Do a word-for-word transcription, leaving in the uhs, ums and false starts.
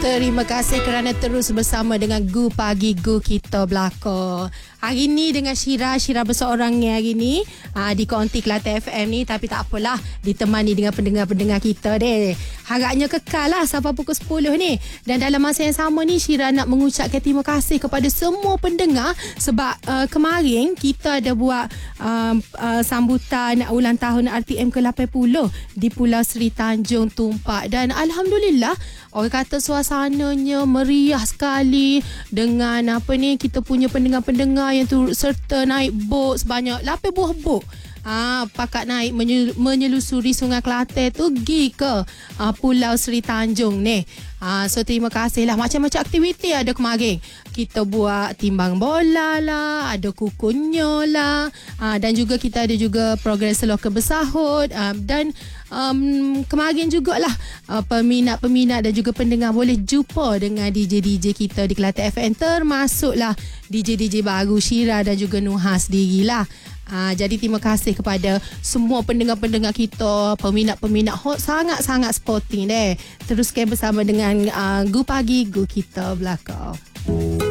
Terima kasih kerana terus bersama dengan Gu Pagi Gu kita belakang. Hari ni dengan Syira, Syira berseorangnya hari ni aa, di Konti Kelantan F M ni. Tapi tak apalah, ditemani dengan pendengar-pendengar kita deh. Harapnya kekal lah sampai pukul sepuluh ni. Dan dalam masa yang sama ni, Syira nak mengucapkan terima kasih kepada semua pendengar. Sebab uh, kemarin kita ada buat uh, uh, sambutan ulang tahun R T M ke lapan puluh di Pulau Seri Tanjung Tumpak. Dan Alhamdulillah, orang kata suasananya meriah sekali dengan apa ni, kita punya pendengar-pendengar yang turut serta naik bot sebanyak lapan buah bot. Ah, pakat naik menyelusuri Sungai Kelantan tu pergi ke ah, Pulau Seri Tanjung ni. Ah, so terima kasih lah. Macam-macam aktiviti ada kemarin. Kita buat timbang bola lah, ada kukunya lah, ah, dan juga kita ada juga program seloka bersahut, ah, dan um, kemarin jugalah uh, peminat-peminat dan juga pendengar boleh jumpa dengan D J-D J kita di Kelantan F M, termasuklah D J-D J baru Syira dan juga Nuha sendirilah. Ha, jadi terima kasih kepada semua pendengar-pendengar kita, peminat-peminat hot, sangat-sangat sporting deh. Teruskan bersama dengan uh, Gu Pagi Gu kita belakang.